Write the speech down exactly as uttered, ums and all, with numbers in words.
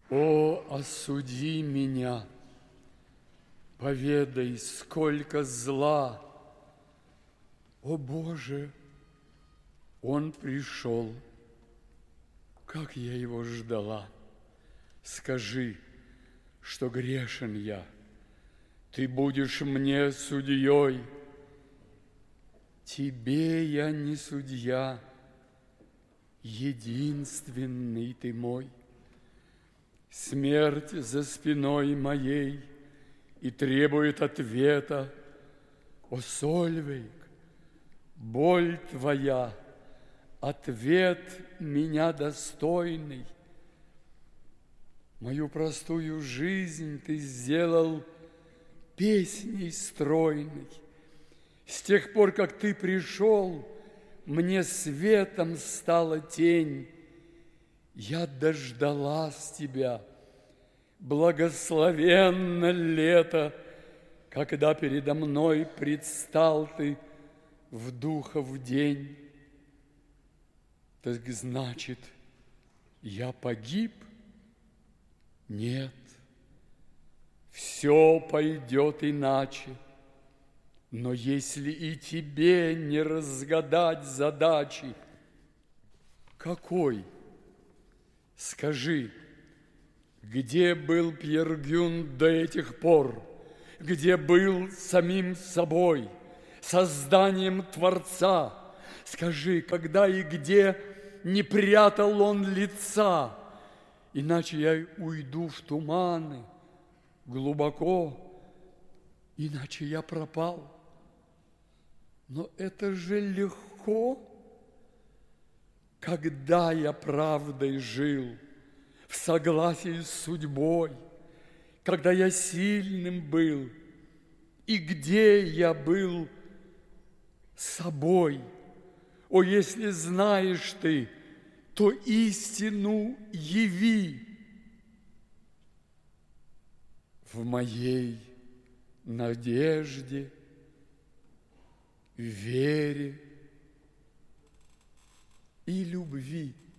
О, осуди меня, поведай, сколько зла. О, Боже, Он пришел, как я Его ждала. Скажи, что грешен я, Ты будешь мне судьей. Тебе я не судья, единственный Ты мой. Смерть за спиной моей и требует ответа. О, Сольвейг, боль Твоя, ответ меня достойный. Мою простую жизнь Ты сделал песней стройной. С тех пор, как Ты пришел, мне светом стала тень. Я дождалась Тебя, благословенно лето, когда передо мной предстал Ты в духов день. Так значит, я погиб? Нет, все пойдет иначе. Но если и тебе не разгадать задачи, какой? Скажи, где был Пьер Гюн до этих пор? Где был самим собой, созданием Творца? Скажи, когда и где не прятал он лица? Иначе я уйду в туманы глубоко, иначе я пропал. Но это же легко, когда я правдой жил, в согласии с судьбой, когда я сильным был, и где я был собой. О, если знаешь ты, то истину яви. В моей надежде, вере и любви.